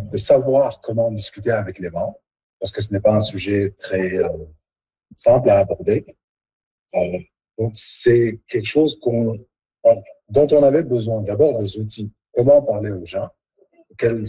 de savoir comment discuter avec les membres, parce que ce n'est pas un sujet très simple à aborder. Donc, c'est quelque chose dont on avait besoin. D'abord, des outils. Comment parler aux gens? Quel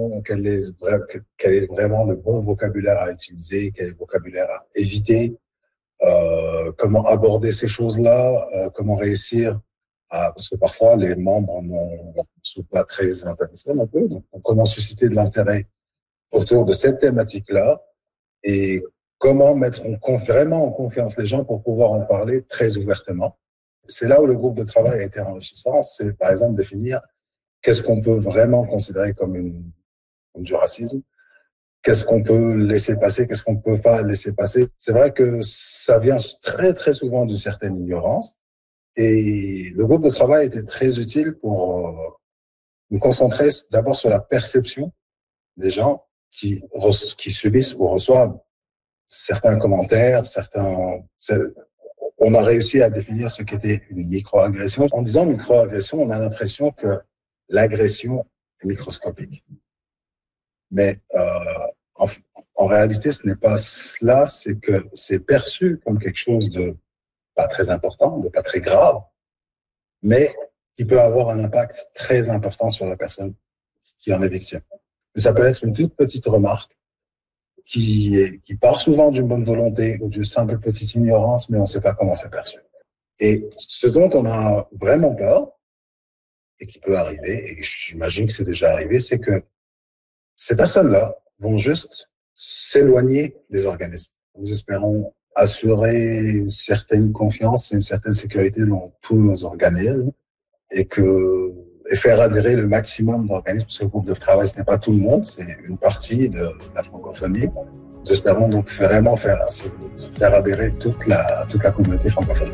est vraiment le bon vocabulaire à utiliser? Quel est le vocabulaire à éviter? Comment aborder ces choses-là? Comment réussir parce que parfois, les membres ne sont pas très intéressés non plus. Donc, comment susciter de l'intérêt autour de cette thématique-là et comment mettre vraiment en confiance les gens pour pouvoir en parler très ouvertement. C'est là où le groupe de travail a été enrichissant. C'est, par exemple, définir qu'est-ce qu'on peut vraiment considérer comme du racisme, qu'est-ce qu'on peut laisser passer, qu'est-ce qu'on ne peut pas laisser passer. C'est vrai que ça vient très, très souvent d'une certaine ignorance. Et le groupe de travail était très utile pour nous concentrer d'abord sur la perception des gens qui subissent ou reçoivent certains commentaires, on a réussi à définir ce qu'était une microagression. En disant microagression, on a l'impression que l'agression est microscopique. Mais en réalité, ce n'est pas cela, c'est que c'est perçu comme quelque chose de pas très important, de pas très grave, mais qui peut avoir un impact très important sur la personne qui en est victime. Mais ça peut être une toute petite remarque qui part souvent d'une bonne volonté ou d'une simple petite ignorance, mais on ne sait pas comment c'est perçu. Et ce dont on a vraiment peur, et qui peut arriver, et j'imagine que c'est déjà arrivé, c'est que ces personnes-là vont juste s'éloigner des organismes. Nous espérons assurer une certaine confiance et une certaine sécurité dans tous nos organismes et faire adhérer le maximum d'organismes, parce que le groupe de travail, ce n'est pas tout le monde, c'est une partie de la francophonie. Nous espérons donc vraiment faire adhérer toute la communauté francophone.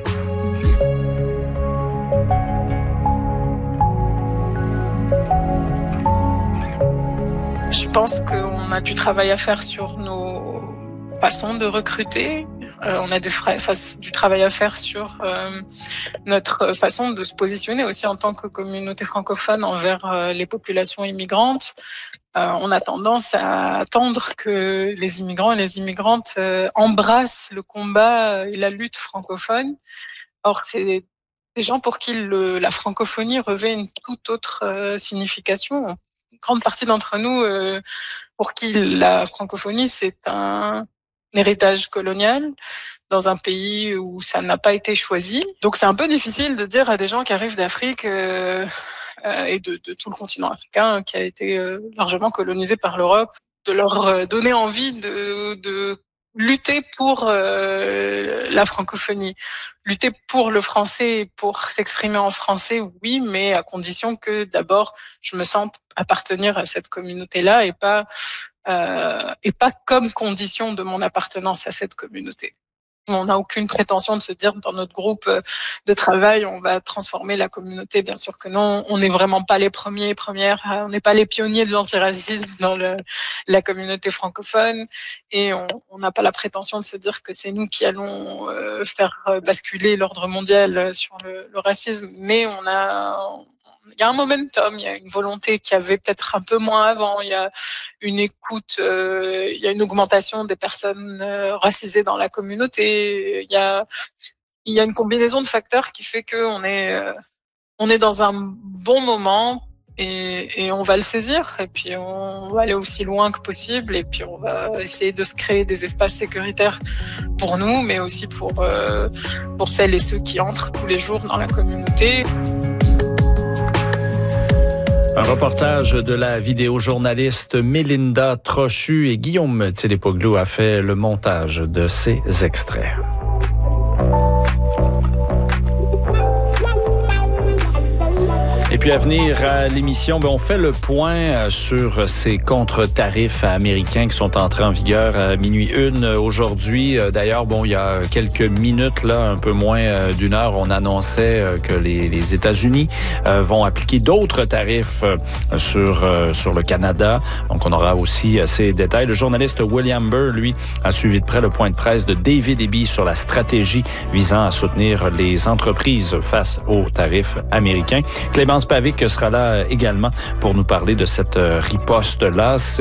Je pense qu'on a du travail à faire sur nos façons de recruter. On a du travail à faire sur notre façon de se positionner aussi en tant que communauté francophone envers les populations immigrantes. On a tendance à attendre que les immigrants et les immigrantes embrassent le combat et la lutte francophone. Or, c'est des gens pour qui la francophonie revêt une toute autre signification. Une grande partie d'entre nous, pour qui la francophonie, c'est un héritage colonial dans un pays où ça n'a pas été choisi. Donc c'est un peu difficile de dire à des gens qui arrivent d'Afrique et de tout le continent africain qui a été largement colonisé par l'Europe, de leur donner envie de lutter pour la francophonie. Lutter pour le français, pour s'exprimer en français, oui, mais à condition que d'abord je me sente appartenir à cette communauté-là et pas comme condition de mon appartenance à cette communauté. On n'a aucune prétention de se dire dans notre groupe de travail, on va transformer la communauté. Bien sûr que non, on n'est vraiment pas les premiers et premières, on n'est pas les pionniers de l'antiracisme dans la communauté francophone et on n'a pas la prétention de se dire que c'est nous qui allons faire basculer l'ordre mondial sur le racisme, mais il y a un momentum, il y a une volonté qu'il y avait peut-être un peu moins avant, il y a une écoute, il y a une augmentation des personnes racisées dans la communauté, il y a une combinaison de facteurs qui fait que on est dans un bon moment et on va le saisir et puis on va aller aussi loin que possible et puis on va essayer de se créer des espaces sécuritaires pour nous, mais aussi pour celles et ceux qui entrent tous les jours dans la communauté. Un reportage de la vidéojournaliste Mélinda Trochu et Guillaume Télépoglou a fait le montage de ces extraits. Et puis à venir à l'émission, on fait le point sur ces contre-tarifs américains qui sont entrés en vigueur à minuit 1 aujourd'hui. D'ailleurs, il y a quelques minutes, là, un peu moins d'une heure, on annonçait que les États-Unis vont appliquer d'autres tarifs sur le Canada. Donc, on aura aussi ces détails. Le journaliste William Burr, lui, a suivi de près le point de presse de David Eby sur la stratégie visant à soutenir les entreprises face aux tarifs américains. Clémence Pavic sera là également pour nous parler de cette riposte-là.